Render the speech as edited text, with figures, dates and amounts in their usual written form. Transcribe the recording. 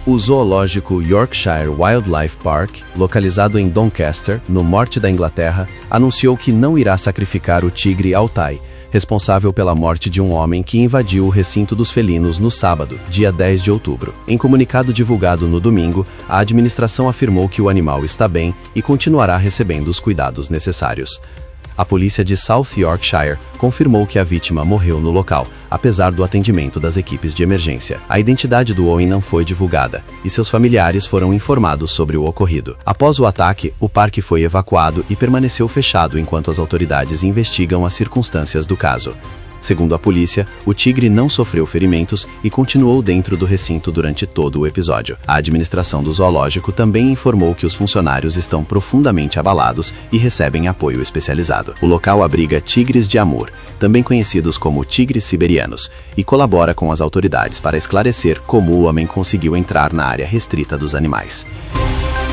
O zoológico Yorkshire Wildlife Park, localizado em Doncaster, no norte da Inglaterra, anunciou que não irá sacrificar o tigre Altai, responsável pela morte de um homem que invadiu o recinto dos felinos no sábado, dia 10 de outubro. Em comunicado divulgado no domingo, a administração afirmou que o animal está bem e continuará recebendo os cuidados necessários. A polícia de South Yorkshire confirmou que a vítima morreu no local, apesar do atendimento das equipes de emergência. A identidade do homem não foi divulgada, e seus familiares foram informados sobre o ocorrido. Após o ataque, o parque foi evacuado e permaneceu fechado enquanto as autoridades investigam as circunstâncias do caso. Segundo a polícia, o tigre não sofreu ferimentos e continuou dentro do recinto durante todo o episódio. A administração do zoológico também informou que os funcionários estão profundamente abalados e recebem apoio especializado. O local abriga tigres de Amur, também conhecidos como tigres siberianos, e colabora com as autoridades para esclarecer como o homem conseguiu entrar na área restrita dos animais.